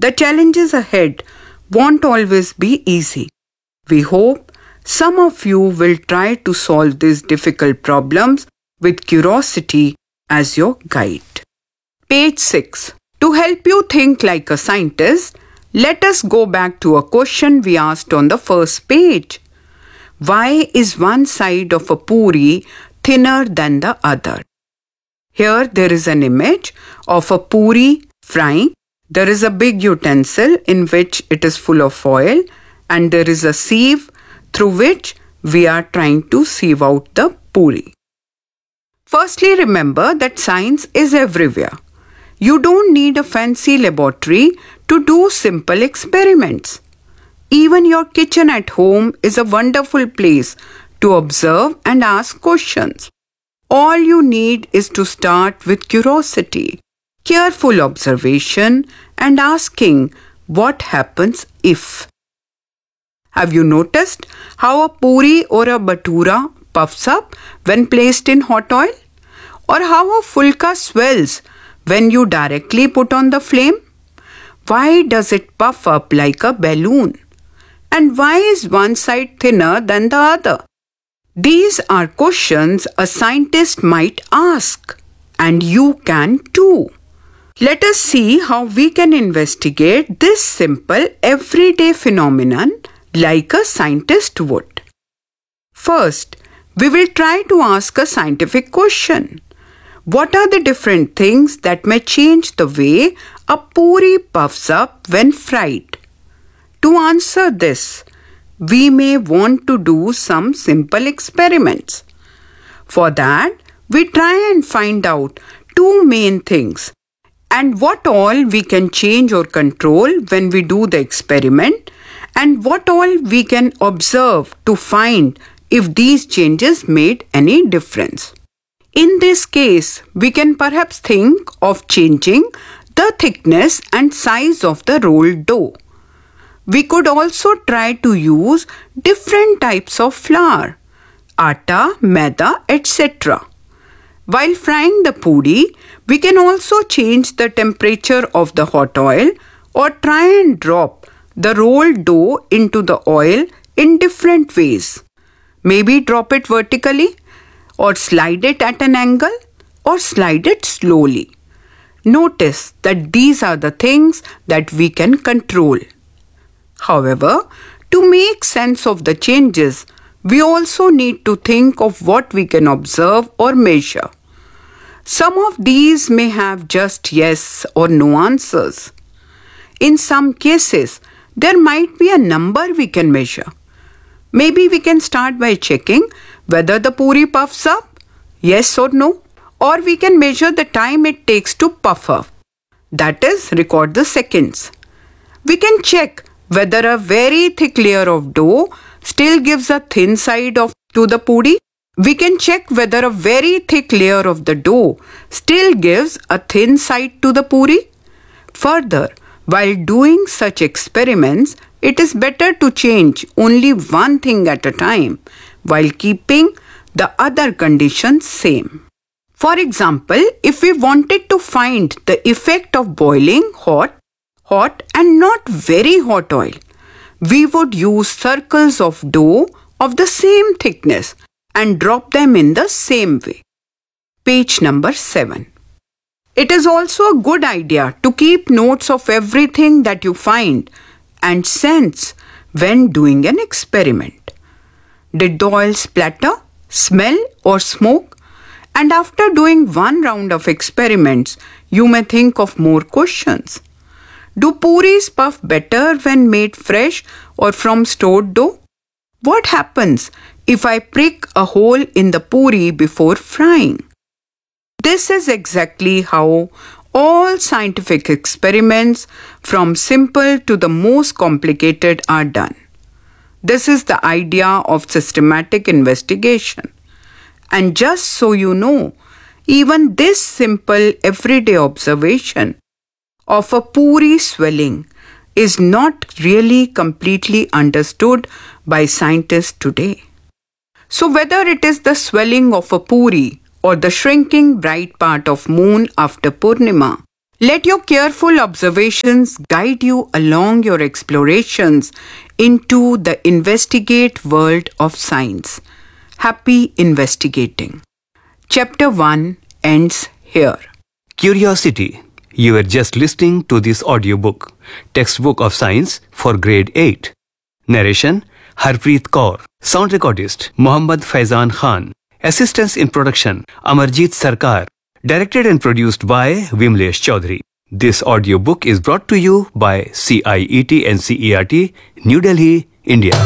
The challenges ahead won't always be easy. We hope some of you will try to solve these difficult problems with curiosity as your guide. Page 6. To help you think like a scientist, let us go back to a question we asked on the first page. Why is one side of a puri thinner than the other? Here there is an image of a puri frying. There is a big utensil in which it is full of oil, and there is a sieve through which we are trying to sieve out the puri. Firstly, remember that science is everywhere. You don't need a fancy laboratory to do simple experiments. Even your kitchen at home is a wonderful place to observe and ask questions. All you need is to start with curiosity, careful observation, and asking what happens if. Have you noticed how a puri or a bhatura puffs up when placed in hot oil? Or how a fulka swells when you directly put on the flame? Why does it puff up like a balloon? And why is one side thinner than the other? These are questions a scientist might ask, and you can too. Let us see how we can investigate this simple everyday phenomenon like a scientist would. First, we will try to ask a scientific question. What are the different things that may change the way a puri puffs up when fried? To answer this, we may want to do some simple experiments. For that, we try and find out two main things and what all we can change or control when we do the experiment, and what all we can observe to find if these changes made any difference. In this case, we can perhaps think of changing the thickness and size of the rolled dough. We could also try to use different types of flour, atta, maida, etc. While frying the puri, we can also change the temperature of the hot oil or try and drop the rolled dough into the oil in different ways. Maybe drop it vertically, or slide it at an angle, or slide it slowly. Notice that these are the things that we can control. However, to make sense of the changes, we also need to think of what we can observe or measure. Some of these may have just yes or no answers. In some cases, there might be a number we can measure. Maybe we can start by checking whether the puri puffs up, yes or no, or we can measure the time it takes to puff up. That is, record the seconds. We can check whether a very thick layer of dough still gives a thin side to the puri. We can check whether a very thick layer of the dough still gives a thin side to the puri. Further, while doing such experiments, it is better to change only one thing at a time while keeping the other conditions same. For example, if we wanted to find the effect of boiling hot and not very hot oil, we would use circles of dough of the same thickness and drop them in the same way. Page number 7. It is also a good idea to keep notes of everything that you find and sense when doing an experiment. Did the oil splatter, smell or smoke? And after doing one round of experiments, you may think of more questions. Do puris puff better when made fresh or from stored dough? What happens if I prick a hole in the puri before frying? This is exactly how all scientific experiments, from simple to the most complicated, are done. This is the idea of systematic investigation. And just so you know, even this simple everyday observation of a puri swelling is not really completely understood by scientists today. So whether it is the swelling of a puri or the shrinking bright part of moon after Purnima, Let your careful observations guide you along your explorations into the investigate world of science. Happy investigating. Chapter 1 ends here. Curiosity. You were just listening to this audiobook, Textbook of Science for Grade 8. Narration, Harpreet Kaur. Sound recordist, Mohammad Faizan Khan. Assistance in production, Amarjeet Sarkar. Directed and produced by Vimlesh Chaudhary. This audiobook is brought to you by CIET NCERT, New Delhi, India.